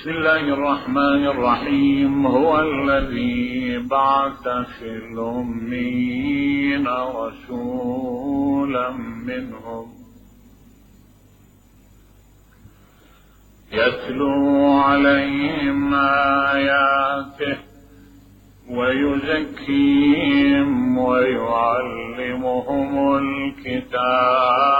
بسم الله الرحمن الرحيم. هو الذي بعث في الأميين رسولا منهم يتلو عليهم آياته ويزكيهم ويعلمهم الكتاب